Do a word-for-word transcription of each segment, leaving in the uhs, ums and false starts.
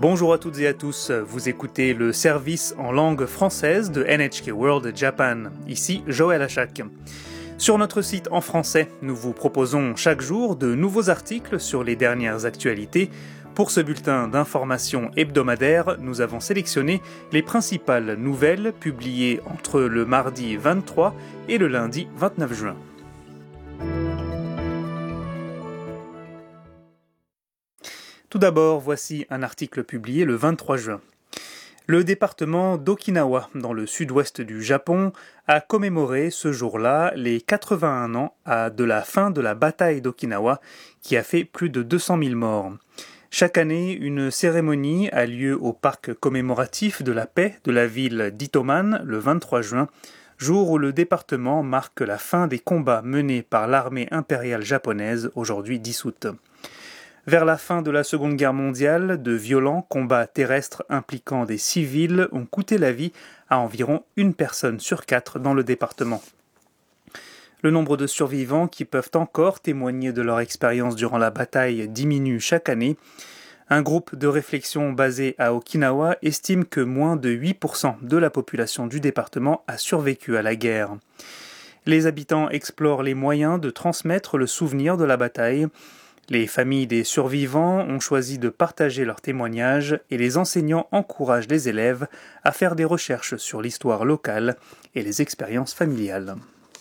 Bonjour à toutes et à tous, vous écoutez le service en langue française de N H K World Japan. Ici Joël Achak. Sur notre site en français, nous vous proposons chaque jour de nouveaux articles sur les dernières actualités. Pour ce bulletin d'information hebdomadaire, nous avons sélectionné les principales nouvelles publiées entre le mardi vingt-trois et le lundi vingt-neuf juin. Tout d'abord, voici un article publié le vingt-trois juin. Le département d'Okinawa, dans le sud-ouest du Japon, a commémoré ce jour-là les quatre-vingt-un ans à de la fin de la bataille d'Okinawa, qui a fait plus de deux cent mille morts. Chaque année, une cérémonie a lieu au parc commémoratif de la paix de la ville d'Itoman le vingt-trois juin, jour où le département marque la fin des combats menés par l'armée impériale japonaise, aujourd'hui dissoute. Vers la fin de la Seconde Guerre mondiale, de violents combats terrestres impliquant des civils ont coûté la vie à environ une personne sur quatre dans le département. Le nombre de survivants qui peuvent encore témoigner de leur expérience durant la bataille diminue chaque année. Un groupe de réflexion basé à Okinawa estime que moins de huit pour cent de la population du département a survécu à la guerre. Les habitants explorent les moyens de transmettre le souvenir de la bataille. Les familles des survivants ont choisi de partager leurs témoignages et les enseignants encouragent les élèves à faire des recherches sur l'histoire locale et les expériences familiales.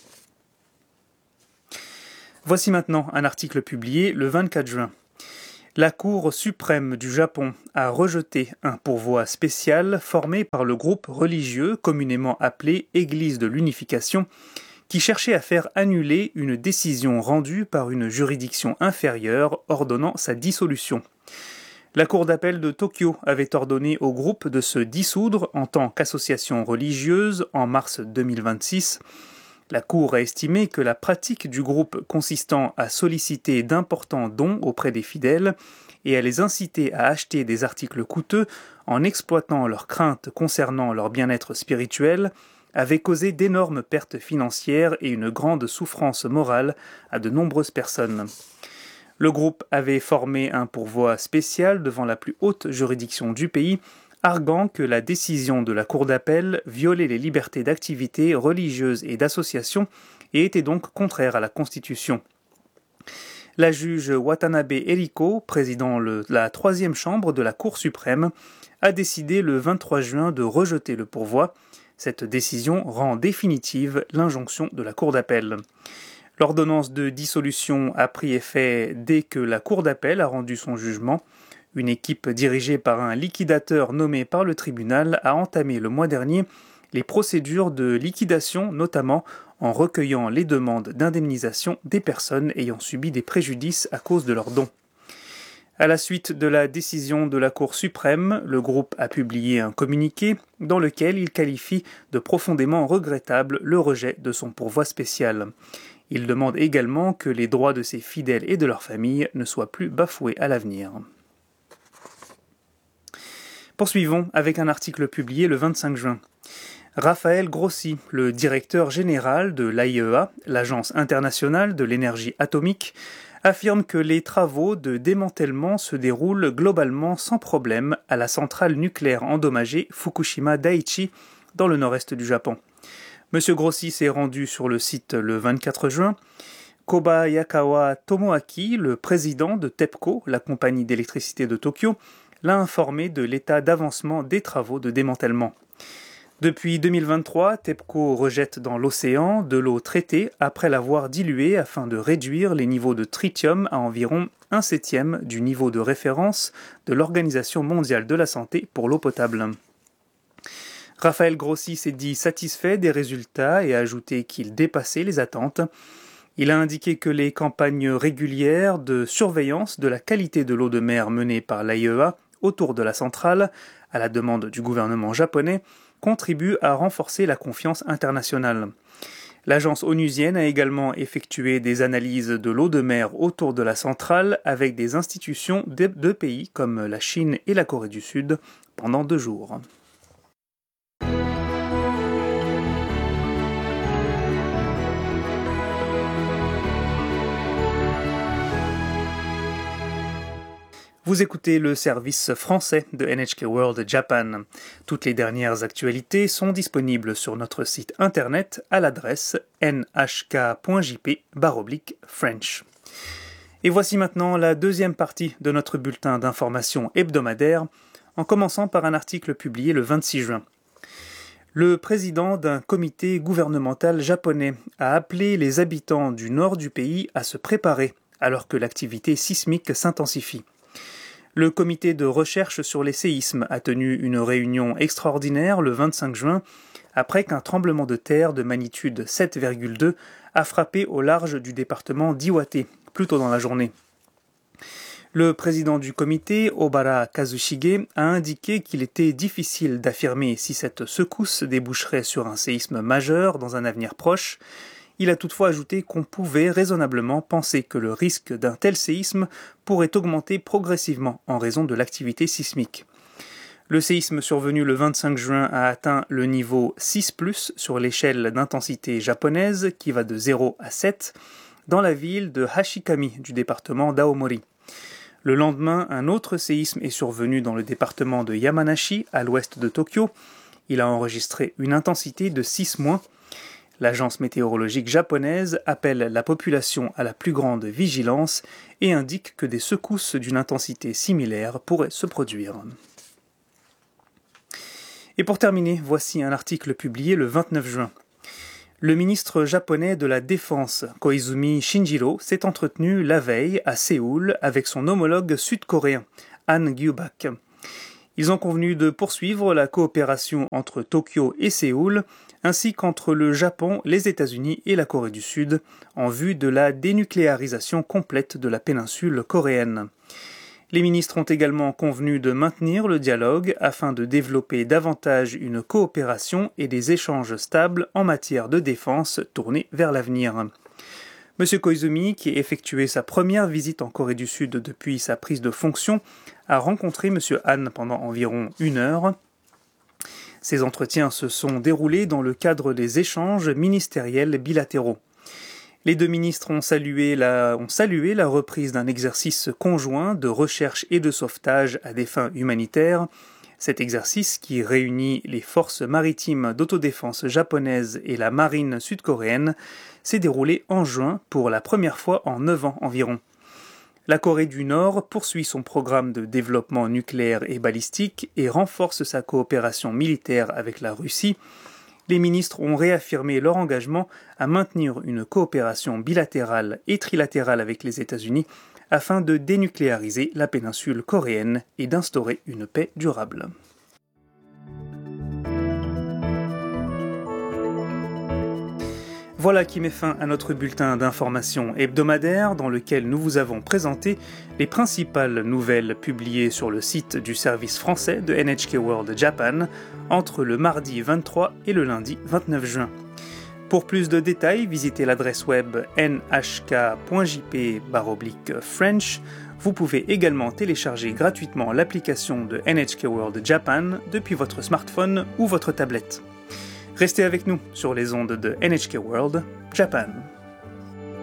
Voici maintenant un article publié le vingt-quatre juin. La Cour suprême du Japon a rejeté un pourvoi spécial formé par le groupe religieux communément appelé Église de l'Unification, qui cherchait à faire annuler une décision rendue par une juridiction inférieure ordonnant sa dissolution. La Cour d'appel de Tokyo avait ordonné au groupe de se dissoudre en tant qu'association religieuse en mars deux mille vingt-six. La Cour a estimé que la pratique du groupe consistant à solliciter d'importants dons auprès des fidèles et à les inciter à acheter des articles coûteux en exploitant leurs craintes concernant leur bien-être spirituel avait causé d'énormes pertes financières et une grande souffrance morale à de nombreuses personnes. Le groupe avait formé un pourvoi spécial devant la plus haute juridiction du pays, arguant que la décision de la Cour d'appel violait les libertés d'activité religieuse et d'association et était donc contraire à la Constitution. La juge Watanabe Eriko, président de la troisième chambre de la Cour suprême, a décidé le vingt-trois juin de rejeter le pourvoi. Cette décision rend définitive l'injonction de la Cour d'appel. L'ordonnance de dissolution a pris effet dès que la Cour d'appel a rendu son jugement. Une équipe dirigée par un liquidateur nommé par le tribunal a entamé le mois dernier les procédures de liquidation, notamment en recueillant les demandes d'indemnisation des personnes ayant subi des préjudices à cause de leurs dons. À la suite de la décision de la Cour suprême, le groupe a publié un communiqué dans lequel il qualifie de profondément regrettable le rejet de son pourvoi spécial. Il demande également que les droits de ses fidèles et de leurs familles ne soient plus bafoués à l'avenir. Poursuivons avec un article publié le vingt-cinq juin. Raphaël Grossi, le directeur général de l'A I E A, l'Agence internationale de l'énergie atomique, affirme que les travaux de démantèlement se déroulent globalement sans problème à la centrale nucléaire endommagée Fukushima Daiichi dans le nord-est du Japon. Monsieur Grossi s'est rendu sur le site le vingt-quatre juin. Kobayakawa Tomoaki, le président de TEPCO, la compagnie d'électricité de Tokyo, l'a informé de l'état d'avancement des travaux de démantèlement. Depuis deux mille vingt-trois, TEPCO rejette dans l'océan de l'eau traitée après l'avoir diluée afin de réduire les niveaux de tritium à environ un septième du niveau de référence de l'Organisation mondiale de la santé pour l'eau potable. Raphaël Grossi s'est dit satisfait des résultats et a ajouté qu'il dépassait les attentes. Il a indiqué que les campagnes régulières de surveillance de la qualité de l'eau de mer menées par l'A I E A autour de la centrale, à la demande du gouvernement japonais, contribue à renforcer la confiance internationale. L'agence onusienne a également effectué des analyses de l'eau de mer autour de la centrale avec des institutions de deux pays comme la Chine et la Corée du Sud pendant deux jours. Vous écoutez le service français de N H K World Japan. Toutes les dernières actualités sont disponibles sur notre site internet à l'adresse n h k point j p barre oblique French. Et voici maintenant la deuxième partie de notre bulletin d'information hebdomadaire, en commençant par un article publié le vingt-six juin. Le président d'un comité gouvernemental japonais a appelé les habitants du nord du pays à se préparer alors que l'activité sismique s'intensifie. Le comité de recherche sur les séismes a tenu une réunion extraordinaire le vingt-cinq juin après qu'un tremblement de terre de magnitude sept virgule deux a frappé au large du département d'Iwate plus tôt dans la journée. Le président du comité, Obara Kazushige, a indiqué qu'il était difficile d'affirmer si cette secousse déboucherait sur un séisme majeur dans un avenir proche. Il a toutefois ajouté qu'on pouvait raisonnablement penser que le risque d'un tel séisme pourrait augmenter progressivement en raison de l'activité sismique. Le séisme survenu le vingt-cinq juin a atteint le niveau six plus sur l'échelle d'intensité japonaise qui va de zéro à sept dans la ville de Hashikami du département d'Aomori. Le lendemain, un autre séisme est survenu dans le département de Yamanashi à l'ouest de Tokyo. Il a enregistré une intensité de six moins. L'agence météorologique japonaise appelle la population à la plus grande vigilance et indique que des secousses d'une intensité similaire pourraient se produire. Et pour terminer, voici un article publié le vingt-neuf juin. Le ministre japonais de la Défense, Koizumi Shinjiro, s'est entretenu la veille à Séoul avec son homologue sud-coréen, Han Gyu-bak. Ils ont convenu de poursuivre la coopération entre Tokyo et Séoul, ainsi qu'entre le Japon, les États-Unis et la Corée du Sud, en vue de la dénucléarisation complète de la péninsule coréenne. Les ministres ont également convenu de maintenir le dialogue afin de développer davantage une coopération et des échanges stables en matière de défense tournés vers l'avenir. M. Koizumi, qui a effectué sa première visite en Corée du Sud depuis sa prise de fonction, a rencontré M. Han pendant environ une heure. Ces entretiens se sont déroulés dans le cadre des échanges ministériels bilatéraux. Les deux ministres ont salué la, ont salué la reprise d'un exercice conjoint de recherche et de sauvetage à des fins humanitaires. Cet exercice, qui réunit les forces maritimes d'autodéfense japonaises et la marine sud-coréenne, s'est déroulé en juin pour la première fois en neuf ans environ. La Corée du Nord poursuit son programme de développement nucléaire et balistique et renforce sa coopération militaire avec la Russie. Les ministres ont réaffirmé leur engagement à maintenir une coopération bilatérale et trilatérale avec les États-Unis afin de dénucléariser la péninsule coréenne et d'instaurer une paix durable. Voilà qui met fin à notre bulletin d'information hebdomadaire dans lequel nous vous avons présenté les principales nouvelles publiées sur le site du service français de N H K World Japan entre le mardi vingt-trois et le lundi vingt-neuf juin. Pour plus de détails, visitez l'adresse web n h k point j p barre oblique French. Vous pouvez également télécharger gratuitement l'application de N H K World Japan depuis votre smartphone ou votre tablette. Restez avec nous sur les ondes de N H K World Japan.